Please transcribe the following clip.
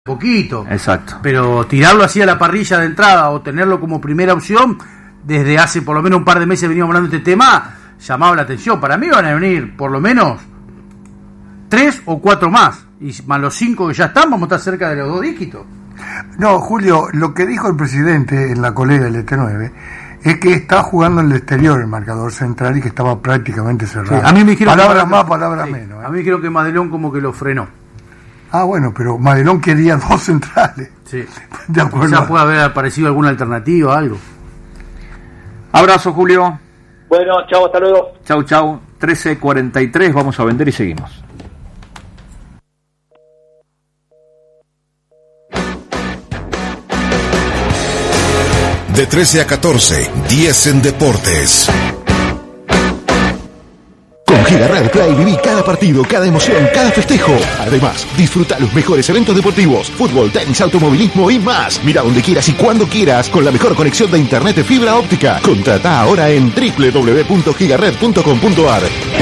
poquito. Exacto. Pero tirarlo así a la parrilla de entrada o tenerlo como primera opción, desde hace por lo menos un par de meses venimos hablando de este tema, llamaba la atención. Para mí van a venir por lo menos 3 o 4 más. Y más los 5 que ya están, vamos a estar cerca de los 2 dígitos. No, Julio, lo que dijo el presidente en la colega del ET9 es que está jugando en el exterior el marcador central y que estaba prácticamente cerrado. Sí, a mí me dijeron palabras más, palabras sí, menos. A mí me dijeron que Madelón como que lo frenó. Ah, bueno, pero Madelón quería 2 centrales. Sí. De acuerdo. Quizás puede haber aparecido alguna alternativa, algo. Abrazo, Julio. Bueno, chao, hasta luego. Chau, chau. 13:43, vamos a vender y seguimos. De 13 a 14, 10 en Deportes. Con Gigared Play viví cada partido, cada emoción, cada festejo. Además, disfruta los mejores eventos deportivos, fútbol, tenis, automovilismo y más. Mira donde quieras y cuando quieras con la mejor conexión de internet de fibra óptica. Contrata ahora en www.gigared.com.ar.